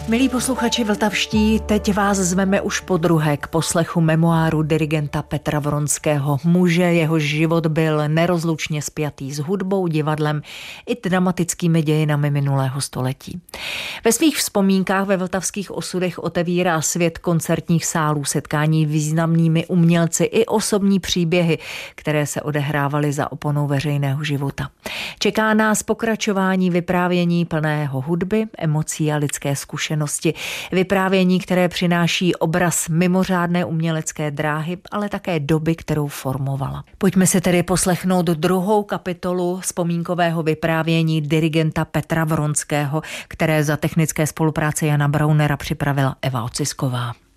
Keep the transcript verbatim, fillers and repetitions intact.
Milí posluchači vltavští, teď vás zveme už podruhé k poslechu memoáru dirigenta Petra Vronského, muže, jehož život byl nerozlučně spjatý s hudbou, divadlem i dramatickými dějinami minulého století. Ve svých vzpomínkách ve Vltavských osudech otevírá svět koncertních sálů, setkání významnými umělci i osobní příběhy, které se odehrávaly za oponou veřejného života. Čeká nás pokračování vyprávění plného hudby, emocí a lidské zkušenosti. Vyprávění, které přináší obraz mimořádné umělecké dráhy, ale také doby, kterou formovala. Pojďme si tedy poslechnout druhou kapitolu vzpomínkového vyprávění dirigenta Petra Vronského, které za technické spolupráce Jana Braunera připravila Eva Ocisková.